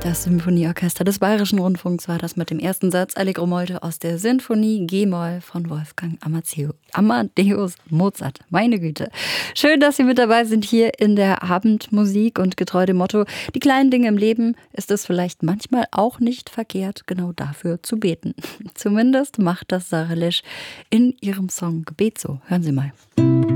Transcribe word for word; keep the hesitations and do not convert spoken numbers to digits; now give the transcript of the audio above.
Das Symphonieorchester des Bayerischen Rundfunks war das mit dem ersten Satz Allegro Molte aus der Sinfonie G-Moll von Wolfgang Amadeus, Amadeus Mozart. Meine Güte. Schön, dass Sie mit dabei sind hier in der Abendmusik und getreu dem Motto, die kleinen Dinge im Leben ist es vielleicht manchmal auch nicht verkehrt, genau dafür zu beten. Zumindest macht das Sarah Lesch in ihrem Song Gebet so. Hören Sie mal.